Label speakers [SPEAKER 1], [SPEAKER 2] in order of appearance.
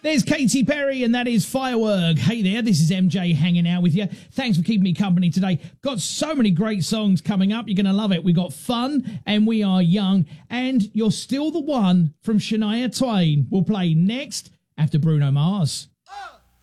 [SPEAKER 1] There's Katy Perry, and that is Firework. Hey there, this is MJ hanging out with you. Thanks for keeping me company today. Got so many great songs coming up. You're going to love it. We got Fun, and We Are Young, and You're Still the One from Shania Twain. We'll play next after Bruno Mars.